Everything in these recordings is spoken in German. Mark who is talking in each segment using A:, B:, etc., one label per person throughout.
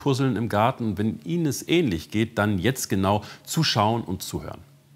A: Puzzeln im Garten. Wenn Ihnen es ähnlich geht, dann jetzt genau zuschauen und zuhören.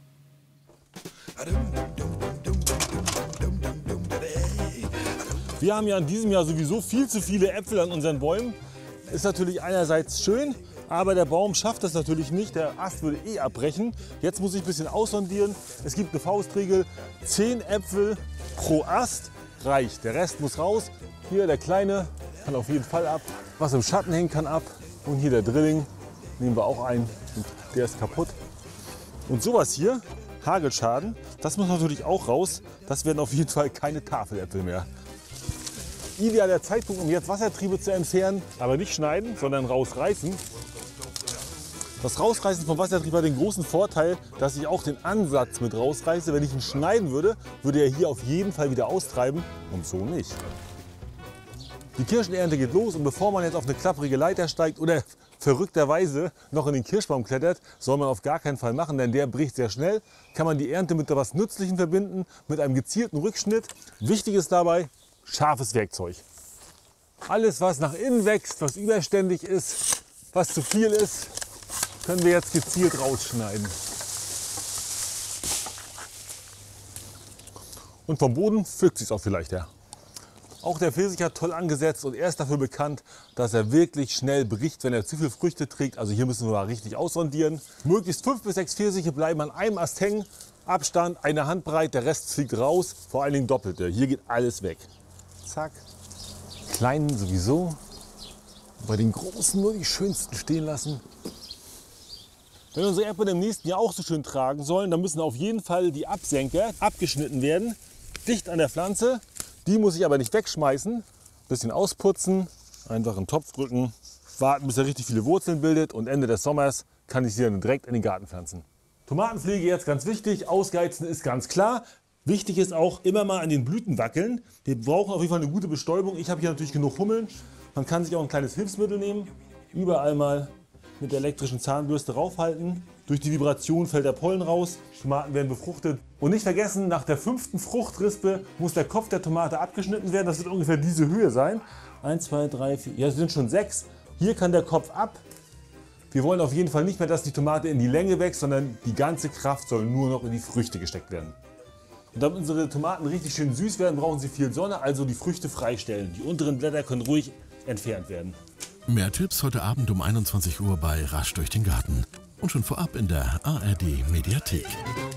B: Wir haben ja in diesem Jahr sowieso viel zu viele Äpfel an unseren Bäumen. Ist natürlich einerseits schön, aber der Baum schafft das natürlich nicht. Der Ast würde eh abbrechen. Jetzt muss ich ein bisschen aussondieren. Es gibt eine Faustregel, 10 Äpfel pro Ast reicht. Der Rest muss raus. Hier der kleine kann auf jeden Fall ab. Was im Schatten hängt, kann ab. Und hier der Drilling, nehmen wir auch ein. Der ist kaputt. Und sowas hier, Hagelschaden, das muss natürlich auch raus. Das werden auf jeden Fall keine Tafeläpfel mehr. Idealer Zeitpunkt, um jetzt Wassertriebe zu entfernen, aber nicht schneiden, sondern rausreißen. Das Rausreißen vom Wassertrieb hat den großen Vorteil, dass ich auch den Ansatz mit rausreiße. Wenn ich ihn schneiden würde, würde er hier auf jeden Fall wieder austreiben und so nicht. Die Kirschenernte geht los und bevor man jetzt auf eine klapprige Leiter steigt oder verrückterweise noch in den Kirschbaum klettert, soll man auf gar keinen Fall machen, denn der bricht sehr schnell. Kann man die Ernte mit etwas Nützlichem verbinden, mit einem gezielten Rückschnitt. Wichtig ist dabei, scharfes Werkzeug. Alles, was nach innen wächst, was überständig ist, was zu viel ist, können wir jetzt gezielt rausschneiden. Und vom Boden pflückt sich auch viel leichter. Auch der Pfirsich hat toll angesetzt und er ist dafür bekannt, dass er wirklich schnell bricht, wenn er zu viele Früchte trägt. Also hier müssen wir mal richtig aussondieren. Möglichst 5 bis 6 Pfirsiche bleiben an einem Ast hängen. Abstand, eine Handbreit, der Rest fliegt raus. Vor allen Dingen doppelte. Hier geht alles weg. Zack. Kleinen sowieso. Bei den großen nur die schönsten stehen lassen. Wenn unsere Erdbeeren im nächsten Jahr auch so schön tragen sollen, dann müssen auf jeden Fall die Absenker abgeschnitten werden. Dicht an der Pflanze. Die muss ich aber nicht wegschmeißen. Bisschen ausputzen, einfach in den Topf drücken, warten bis er richtig viele Wurzeln bildet und Ende des Sommers kann ich sie dann direkt in den Garten pflanzen. Tomatenpflege jetzt ganz wichtig, ausgeizen ist ganz klar. Wichtig ist auch immer mal an den Blüten wackeln. Wir brauchen auf jeden Fall eine gute Bestäubung. Ich habe hier natürlich genug Hummeln. Man kann sich auch ein kleines Hilfsmittel nehmen. Überall mal mit der elektrischen Zahnbürste raufhalten. Durch die Vibration fällt der Pollen raus, Tomaten werden befruchtet. Und nicht vergessen, nach der 5. Fruchtrispe muss der Kopf der Tomate abgeschnitten werden. Das wird ungefähr diese Höhe sein. 1, 2, 3, 4, ja, es sind schon 6. Hier kann der Kopf ab. Wir wollen auf jeden Fall nicht mehr, dass die Tomate in die Länge wächst, sondern die ganze Kraft soll nur noch in die Früchte gesteckt werden. Und damit unsere Tomaten richtig schön süß werden, brauchen sie viel Sonne, also die Früchte freistellen. Die unteren Blätter können ruhig entfernt werden.
C: Mehr Tipps heute Abend um 21 Uhr bei Rasch durch den Garten. Und schon vorab in der ARD-Mediathek.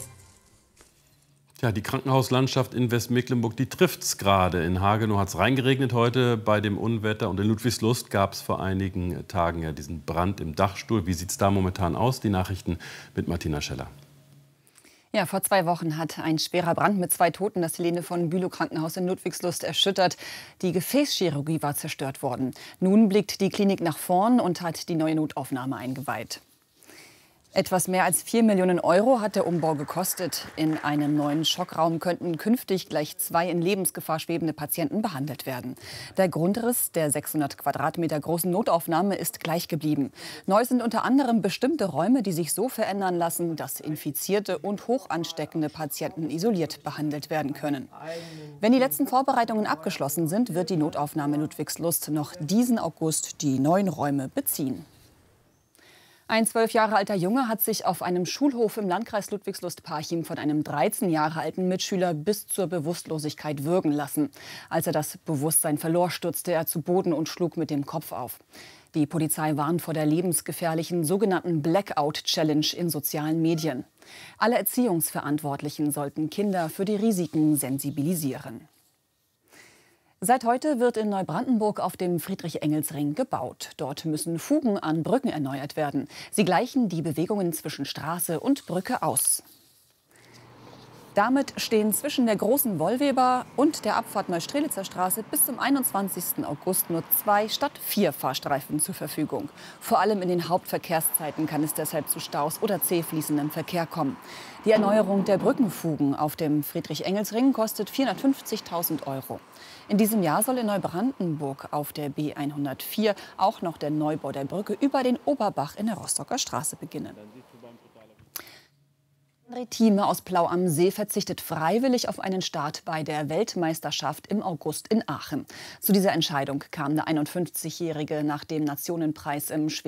A: Ja, die Krankenhauslandschaft in Westmecklenburg, die trifft's gerade. In Hagenow hat es reingeregnet heute bei dem Unwetter und in Ludwigslust gab es vor einigen Tagen ja diesen Brand im Dachstuhl. Wie sieht es da momentan aus? Die Nachrichten mit Martina Scheller.
D: Ja, vor 2 Wochen hat ein schwerer Brand mit 2 Toten das Helene von Bülow Krankenhaus in Ludwigslust erschüttert. Die Gefäßchirurgie war zerstört worden. Nun blickt die Klinik nach vorn und hat die neue Notaufnahme eingeweiht. Etwas mehr als 4 Millionen € hat der Umbau gekostet. In einem neuen Schockraum könnten künftig gleich 2 in Lebensgefahr schwebende Patienten behandelt werden. Der Grundriss der 600 Quadratmeter großen Notaufnahme ist gleich geblieben. Neu sind unter anderem bestimmte Räume, die sich so verändern lassen, dass infizierte und hoch ansteckende Patienten isoliert behandelt werden können. Wenn die letzten Vorbereitungen abgeschlossen sind, wird die Notaufnahme in Ludwigslust noch diesen August die neuen Räume beziehen. Ein 12 Jahre alter Junge hat sich auf einem Schulhof im Landkreis Ludwigslust-Parchim von einem 13 Jahre alten Mitschüler bis zur Bewusstlosigkeit würgen lassen. Als er das Bewusstsein verlor, stürzte er zu Boden und schlug mit dem Kopf auf. Die Polizei warnt vor der lebensgefährlichen sogenannten Blackout-Challenge in sozialen Medien. Alle Erziehungsverantwortlichen sollten Kinder für die Risiken sensibilisieren. Seit heute wird in Neubrandenburg auf dem Friedrich-Engels-Ring gebaut. Dort müssen Fugen an Brücken erneuert werden. Sie gleichen die Bewegungen zwischen Straße und Brücke aus. Damit stehen zwischen der Großen Wollweber und der Abfahrt Neustrelitzer Straße bis zum 21. August nur 2 statt 4 Fahrstreifen zur Verfügung. Vor allem in den Hauptverkehrszeiten kann es deshalb zu Staus oder zäh fließendem Verkehr kommen. Die Erneuerung der Brückenfugen auf dem Friedrich-Engels-Ring kostet 450.000 €. In diesem Jahr soll in Neubrandenburg auf der B104 auch noch der Neubau der Brücke über den Oberbach in der Rostocker Straße beginnen. André Thieme aus Plau am See verzichtet freiwillig auf einen Start bei der Weltmeisterschaft im August in Aachen. Zu dieser Entscheidung kam der 51-Jährige nach dem Nationenpreis im